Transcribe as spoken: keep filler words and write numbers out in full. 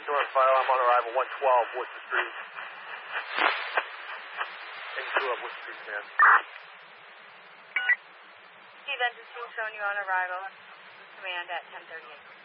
North File, I'm on arrival, one twelve Worcester Street. And two up Worcester Street, man. Steve, engine two showing you on arrival. Command at ten thirty-eight.